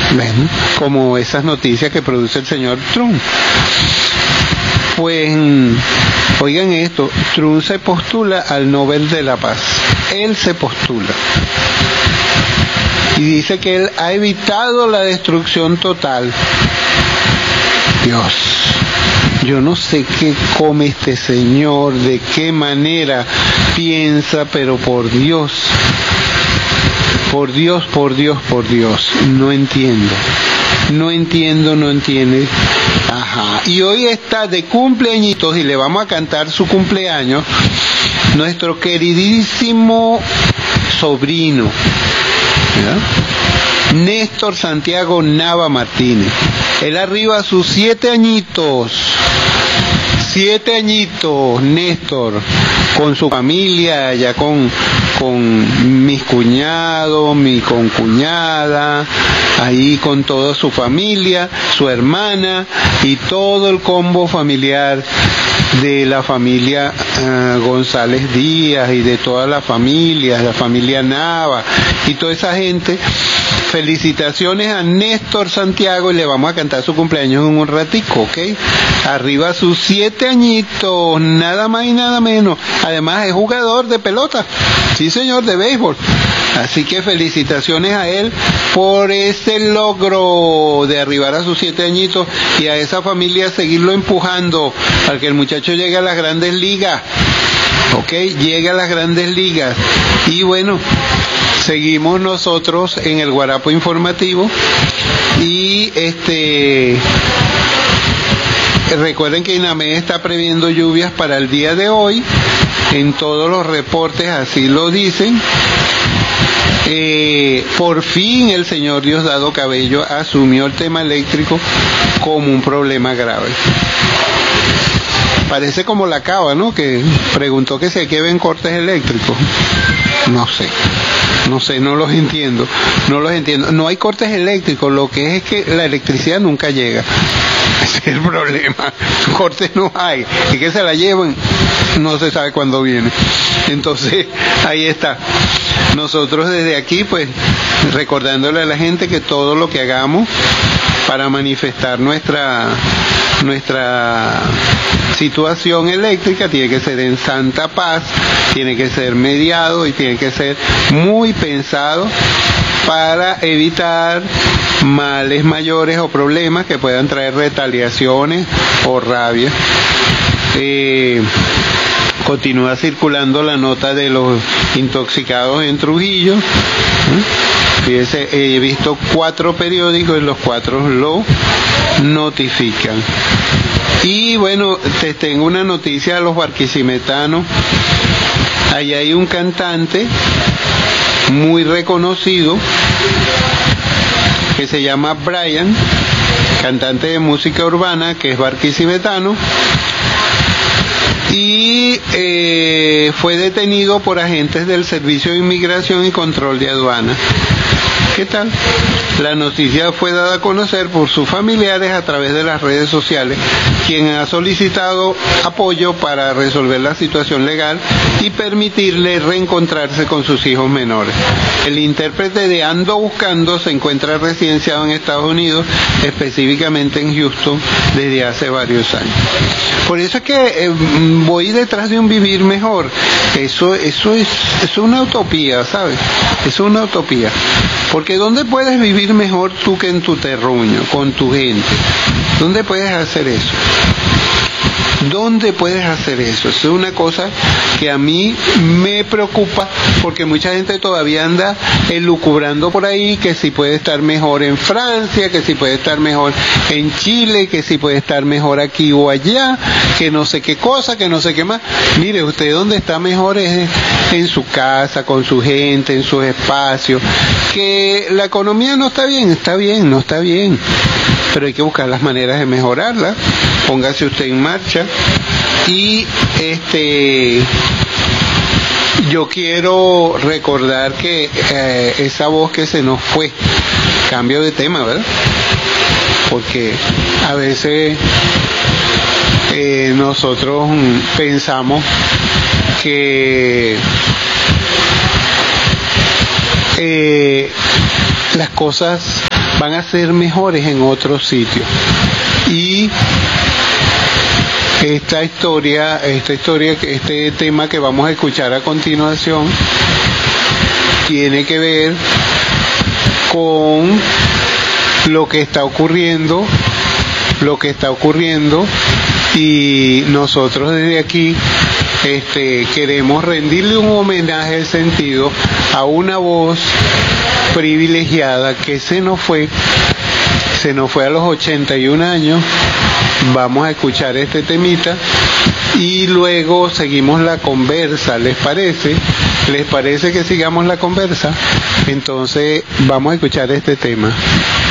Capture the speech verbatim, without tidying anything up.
Bueno, como esas noticias que produce el señor Trump. Pues, oigan esto, Trump se postula al Nobel de la Paz. Él se postula. Y dice que él ha evitado la destrucción total. Dios, yo no sé qué come este señor, de qué manera piensa, pero por Dios, por Dios, por Dios, por Dios, no entiendo, no entiendo, no entiende. Ajá, y hoy está de cumpleañitos y le vamos a cantar su cumpleaños, nuestro queridísimo sobrino, ¿verdad? Néstor Santiago Nava Martínez. Él arriba a sus siete añitos, siete añitos, Néstor, con su familia, allá con, con mis cuñados, mi concuñada, ahí con toda su familia, su hermana y todo el combo familiar de la familia uh, González Díaz y de toda la familia, la familia Nava y toda esa gente. Felicitaciones a Néstor Santiago y le vamos a cantar su cumpleaños en un ratico, ¿ok? Arriba sus siete añitos, nada más y nada menos. Además es jugador de pelota, sí señor, de béisbol. Así que felicitaciones a él por ese logro de arribar a sus siete añitos y a esa familia seguirlo empujando para que el muchacho llegue a las grandes ligas, ¿ok? Llegue a las grandes ligas. Y bueno, seguimos nosotros en el Guarapo Informativo y este recuerden que INAMED está previendo lluvias para el día de hoy, en todos los reportes así lo dicen. Eh, por fin el señor Diosdado Cabello asumió el tema eléctrico como un problema grave. Parece como la Cava, ¿no? Que preguntó que si aquí ven cortes eléctricos. No sé, no sé, no los entiendo, no los entiendo. No hay cortes eléctricos, lo que es, es que la electricidad nunca llega. Ese es el problema. Cortes no hay, y que se la llevan, no se sabe cuándo viene. Entonces, ahí está. Nosotros desde aquí, pues, recordándole a la gente que todo lo que hagamos para manifestar nuestra nuestra situación eléctrica tiene que ser en santa paz, tiene que ser mediado y tiene que ser muy pensado para evitar males mayores o problemas que puedan traer retaliaciones o rabia. Eh, continúa circulando la nota de los intoxicados en Trujillo. Fíjese, he visto cuatro periódicos y los cuatro lo notifican. Y bueno, te tengo una noticia a los barquisimetanos. Allá hay un cantante muy reconocido que se llama Brian, cantante de música urbana, que es barquisimetano, y eh, fue detenido por agentes del Servicio de Inmigración y Control de Aduana. ¿Qué tal? La noticia fue dada a conocer por sus familiares a través de las redes sociales, quien ha solicitado apoyo para resolver la situación legal y permitirle reencontrarse con sus hijos menores. El intérprete de Ando Buscando se encuentra residenciado en Estados Unidos, específicamente en Houston, desde hace varios años. Por eso es que eh, voy detrás de un vivir mejor. Eso, eso es, es una utopía, ¿sabes? Es una utopía. Porque ¿dónde puedes vivir mejor tú que en tu terruño, con tu gente? ¿Dónde puedes hacer eso? ¿Dónde puedes hacer eso? Es una cosa que a mí me preocupa, porque mucha gente todavía anda elucubrando por ahí que si puede estar mejor en Francia, que si puede estar mejor en Chile, que si puede estar mejor aquí o allá, que no sé qué cosa, que no sé qué más. Mire, usted donde está mejor es en su casa, con su gente, en sus espacios. Que la economía no está bien, está bien, no está bien, pero hay que buscar las maneras de mejorarla. Póngase usted en marcha. Y este yo quiero recordar que eh, esa voz que se nos fue, cambio de tema, ¿verdad? Porque a veces eh, nosotros pensamos que eh, las cosas van a ser mejores en otros sitios. Y esta historia, esta historia, este tema que vamos a escuchar a continuación, tiene que ver con lo que está ocurriendo, lo que está ocurriendo, y nosotros desde aquí este, queremos rendirle un homenaje de sentido a una voz privilegiada que se nos fue, se nos fue a los ochenta y un años. Vamos a escuchar este temita y luego seguimos la conversa. ¿Les parece? ¿Les parece que sigamos la conversa? Entonces vamos a escuchar este tema.